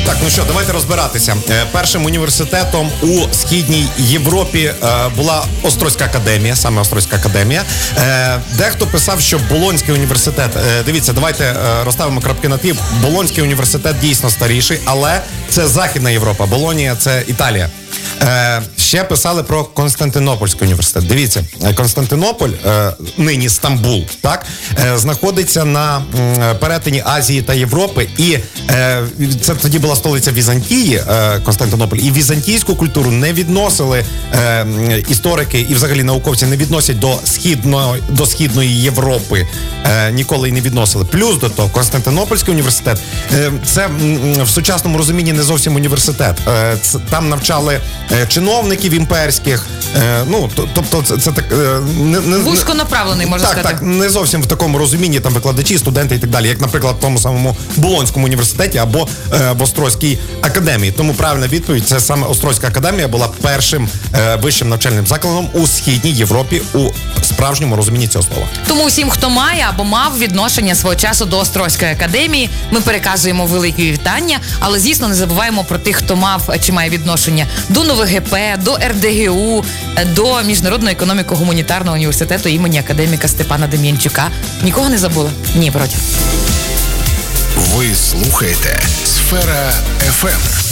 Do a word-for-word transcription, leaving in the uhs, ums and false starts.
Так, ну що, давайте розбиратися. Першим університетом у Східній Європі була Острозька академія, саме Острозька академія. Дехто писав, що Болонський університет, дивіться, давайте розставимо крапки над «і». Болонський університет дійсно старіший, але це Західна Європа, Болонія – це Італія. Е, ще писали про Константинопольський університет. Дивіться, Константинополь, е, нині Стамбул, так, е, знаходиться на е, перетині Азії та Європи, і е, це тоді була столиця Візантії, е, Константинополь, і візантійську культуру не відносили е, історики і взагалі науковці не відносять до східної, до східної Європи, е, ніколи й не відносили. Плюс до того, Константинопольський університет, е, це м, в сучасному розумінні не зовсім університет. Е, це, там навчали чиновників імперських, е, ну, тобто це, це так... Е, не, не, вузьконаправлений, можна так, сказати. Так, не зовсім в такому розумінні, там викладачі, студенти і так далі, як, наприклад, в тому самому Болонському університеті або е, в Острозькій академії. Тому правильна відповідь, це саме Острозька академія була першим е, вищим навчальним закладом у Східній Європі у справжньому розумінні цього слова. Тому всім, хто має або мав відношення свого часу до Острозької академії, ми переказуємо великі вітання, але, звісно, не забуваємо про тих, хто мав чи має відношення до НУВГП, до ер де ге у, до Міжнародного економіко-гуманітарного університету імені академіка Степана Дем'янчука. Нікого не забула? Ні, проти. Ви слухаєте Сфера еф ем.